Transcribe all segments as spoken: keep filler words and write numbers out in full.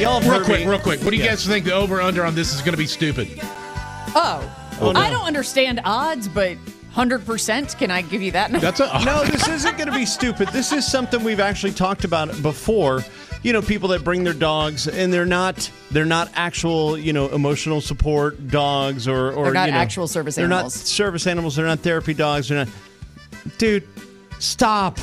y'all have Real heard quick, me. real quick. What do you Yeah. guys think the over-under on this is going to be stupid? Oh, Oh, no. I don't understand odds, but one hundred percent, can I give you that? That's a No, this isn't going to be stupid. This is something we've actually talked about before. You know, people that bring their dogs and they're not they're not actual, you know, emotional support dogs or or They're not you know, actual service they're animals. not service animals. They're not therapy dogs. They're not. Dude, stop,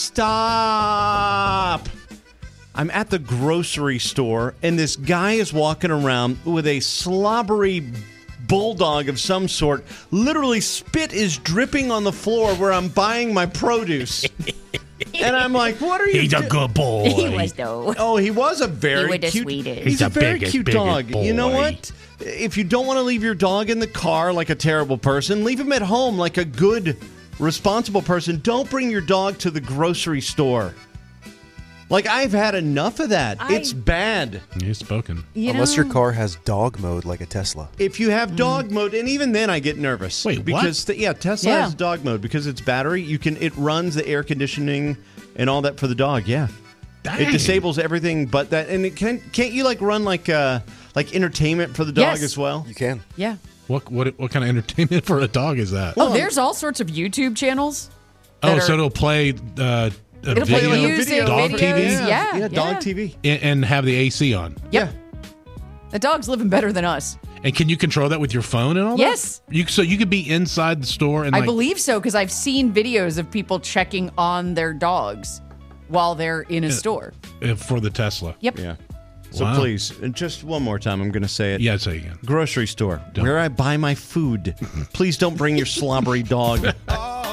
stop. I'm at the grocery store and this guy is walking around with a slobbery bulldog of some sort. Literally, spit is dripping on the floor where I'm buying my produce. And I'm like, what are you He's a do- good boy. He was, though. Oh, he was a very He was the cute. sweetest. He's, He's a, the very biggest, cute biggest dog. You know boy. what? If you don't want to leave your dog in the car like a terrible person, leave him at home like a good, responsible person. Don't bring your dog to the grocery store. Like, I've had enough of that. I- It's bad. He's spoken. You Unless know, your car has dog mode like a Tesla. If you have dog mode, and even then I get nervous. Wait, what? because the- yeah, Tesla Yeah. has dog mode because it's battery. You can it runs the air conditioning and all that for the dog. Yeah, Dang. it disables everything but that. And it can can't you like run like uh like entertainment for the dog Yes. as well? You can. Yeah. What what what kind of entertainment for a dog is that? Oh, there's all sorts of YouTube channels. oh, that so are- it'll play uh, a It'll play video, music, dog T V, videos, yeah. yeah, dog T V. and, and have the A C on. Yep. The dog's living better than us. And can you control that with your phone and all that? Yes. You so you could be inside the store and I like, believe so because I've seen videos of people checking on their dogs while they're in a store. uh, for the Tesla. Yep. Yeah. So Wow. please, and just one more time, I'm going to say it. Yeah, say again. Grocery store, Don't. where I buy my food. Please don't bring your slobbery dog.